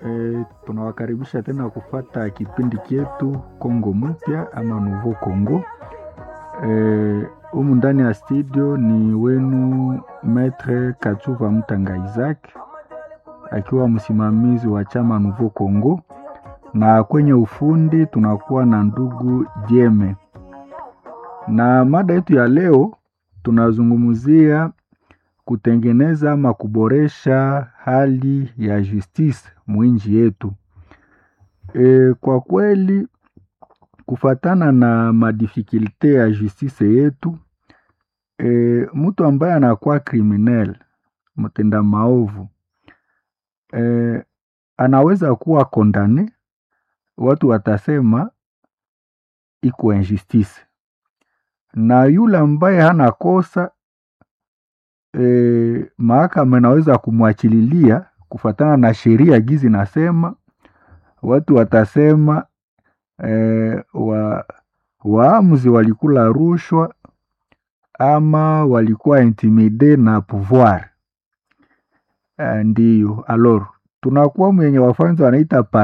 Tunawakaribisha tena kufuata kipindi chetu Kongo Mpya ama Nouveau Congo. Humu ndani ya studio ni wenu Maître Kachuva Mutanga Isaac akiwa msimamizi wa chama Nouveau Congo, na kwenye ufundi tunakuwa na ndugu Jeme. Na mada yetu ya leo tunazungumzia kutengeneza ama kuboresha hali ya justice mwinji yetu. Kwa kweli kufatana na madifikilte ya justice yetu, mtu ambaye anakuwa criminel, mtenda maovu, anaweza kuwa kondane, watu watasema iko injustice. Na yule ambaye hana kosa, mahakama inaweza kumwachililia kufatana na sheria gizi nasema, watu watasema waamuzi walikula rushwa ama walikuwa intimide na pouvoir. Ndiyo, alors tunakuwa mwenye wafanzi wanaita